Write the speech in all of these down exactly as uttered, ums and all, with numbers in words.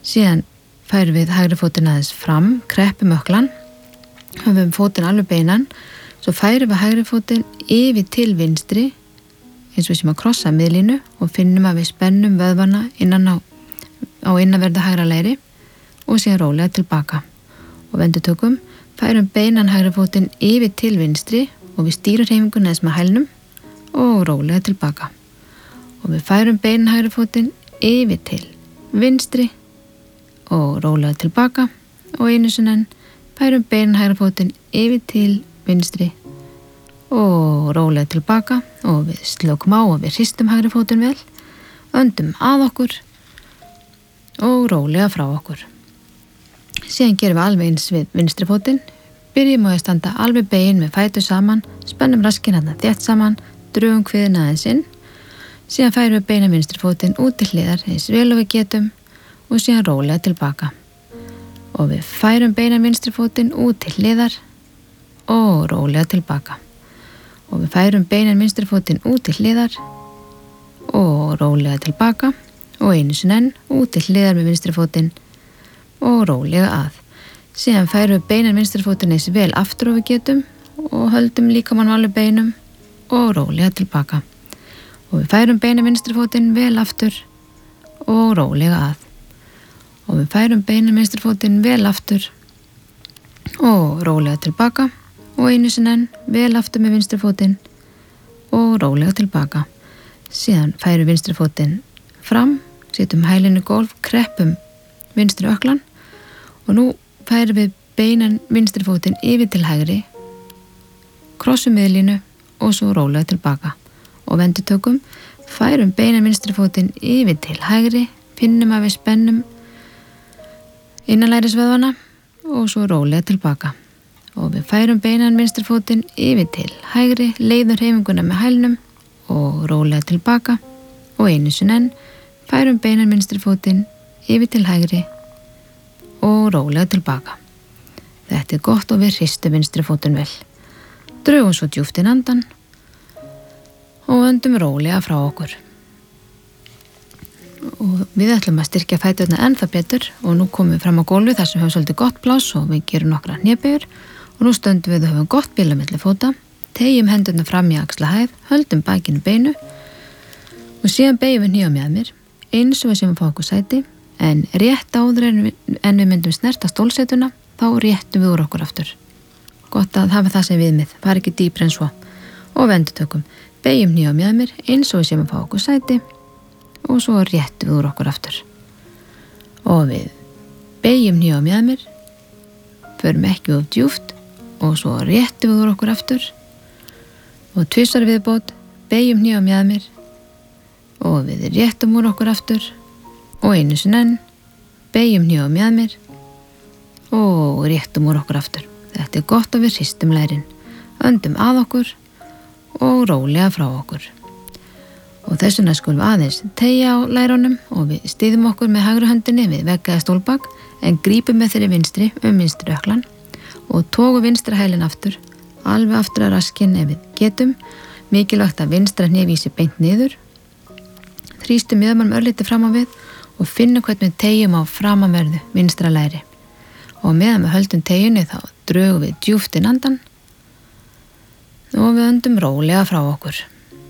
Síðan færum við hægri fótinn aðeins fram, kreppum ökklan, höfum fótinn alveg beinan, svo færum við hægri fótinn yfir til vinstri, eins og við sem að krossa miðlínu og finnum að við spennum vöðvana innan á, á innanverðu hægra læri og síðan rólega tilbaka. Og endurtökum, færum beinan hægri fótinn yfir til vinstri og við stýrum hreyfinguna eins með hælnum og rólega tilbaka. Og við færum beinan hægri fótinn yfir til vinstri og rólega tilbaka og einu sinni enn færum beinan hægri fótinn yfir til vinstri og rólega tilbaka og við slökum á og við hristum hægri fótinn vel, öndum að okkur og rólega frá okkur. Síðan gerum við alveg eins við vinstri fótinn, byrjum á að standa alveg begin með fætur saman, spennum raskinn hérna þétt saman, drögum kviðina aðeins inn, síðan færum við beinan vinstri fótinn út til hliðar eins vel og við getum og síðan rólega tilbaka. Og við færum beinan vinstri fótinn út til hliðar og rólega tilbaka. Og við færum beinan vinstri fótinn út til hliðar og rólega tilbaka og einu sinni enn út til hliðar með vinstri fótinn og rólega að. Síðan færum við beinan vinstri fótinn eins vel aftur og við getum og höldum líkamann alveg beinum og rólega tilbaka. Og við færum beinan vinstri fótinn vel aftur og rólega að. Og við færum beinan vinstri fótinn vel aftur og rólega tilbaka og einu sinni enn vel aftur með vinstri fótinn og rólega tilbaka. Síðan færum vinstri fótinn fram, setjum hælinn í gólf, kreppum vinstri ökklan og nú færum við beinan vinstri fótinn yfir til hægri, krossum miðlínu og svo rólega tilbaka. Og endurtökum, færum beinan vinstri fótinn yfir til hægri, finnum að við spennum innanlærisvöðvana og svo rólega tilbaka. Og við færum beinan vinstri fótinn yfir til hægri, leiðum hreyfinguna með hælnum og rólega tilbaka og einu sinni enn færum beinan vinstri fótinn yfir til hægri og rólega tilbaka. Þetta er gott og við hristum vinstri fótinn vel. Drögum svo djúpt inn andan og öndum rólega frá okkur. Og við ætlum að styrkja fæturna ennþá betur og nú komum við fram á gólfi þar sem höfum svolítið gott pláss og við gerum nokkra hnébögur og nú stöndum við og höfum gott bil á milli fóta, tegjum hendurna fram í axlahæð, höldum bakinu beinu og síðan beygjum við hné á mjaðmir eins og við séum að fá okkur sæti en rétt áður en við, en við myndum snerta stólsetuna þá réttum við úr okkur aftur. Gott að hafa það sem viðmið, fara ekki dýpra en svo og við endurtökum, beygjum hné á mjaðmir eins og við séum að fá okkur sæti og svo réttum við úr okkur aftur. Og við beygjum hné á mjaðmir, förum ekki of djúpt og svo réttum við úr okkur aftur og tvisvar viðbót, beygjum hné á mjaðmir og við réttum úr okkur aftur og einu sinni enn, beygjum hné á mjaðmir og réttum úr okkur aftur. Þetta er gott að við hristum lærin, öndum að okkur og rólega frá okkur. Og þessuna skulum við aðeins teygja á lærunum og við styðjum okkur með hægri höndinni við vegg eða stólbak en grípum með þeirri vinstri um vinstri ökklan og tógum vinstra hælinn aftur, alveg aftur að raskinn ef við getum. Mikilvægt að vinstra hné vísi beint niður. Þrýstum mjöðmannum örlítið fram á við og finnum hvernig við teygjum á framanverðu vinstra læri. Og meðan við höldum teygjunni þá drögum við djúpt inn andan og við öndum rólega frá okkur.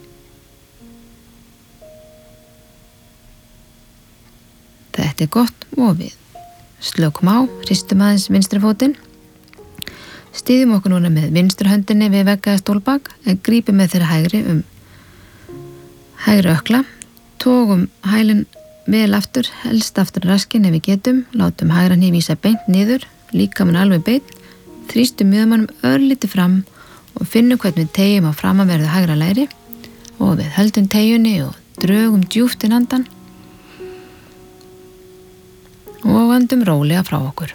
Þetta er gott og við slökum á, hristum aðeins vinstri fótinn, styðjum okkur núna með vinstri höndinni við vegg eða stólbak en grípum með þeirra hægri um hægri ökkla, tógum hælinn vel aftur, helst aftur raskinn ef við getum, látum hægra hné vísa beint niður, líkamann alveg beint, þrýstum mjöðmannum örlítið fram og finnum hvernig við teygjum á framanverðu hægra læri og við höldum teygjunni og drögum djúpt inn andan og öndum rólega frá okkur.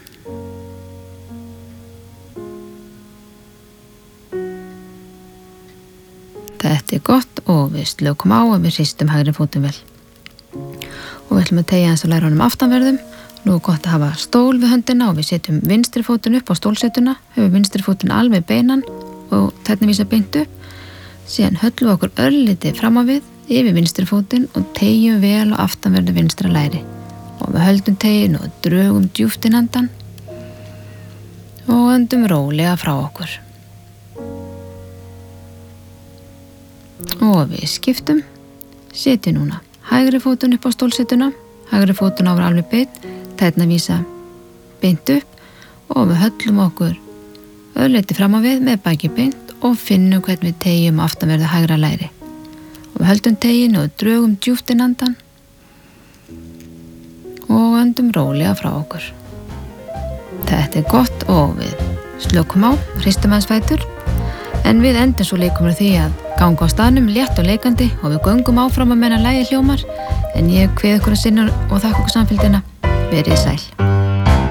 Þetta er gott og við slökum á og við hristum hægri fótinn vel. Og við ætlum að teygja hans á lærunum aftanverðum. Nú er gott að hafa stól við höndina og við setjum vinstri fótinn upp á stólsetuna, höfum vinstri fótinn alveg beinan og þarna vísa beint upp. Síðan höllum við okkur örlítið fram á við yfir vinstri fótinn og teygjum vel á aftanverðu vinstra læri. Og og við höldum tegin og drögum djúpt inn andann og öndum rólega frá okkur. Og við skiptum. Setjum núna hægri fótinn upp á stólsetuna, hægri fótinn á alveg beint, tærnar vísa beint upp og við höllum okkur örlítið fram á við með bakið beint og finnum hvernig við tegjum aftanverðu hægra læri. Og við höldum tegin og drögum djúpt inn andann og öndum rólega frá okkur. Þetta er gott og við slökum á, hristum aðeins fætur, en við endum svo leikum því að ganga á staðnum létt og leikandi og við göngum áfram að menna lagið hljómar, en ég kveð ykkur að sinna og þakka ykkur samfylgdina. Verið sæl.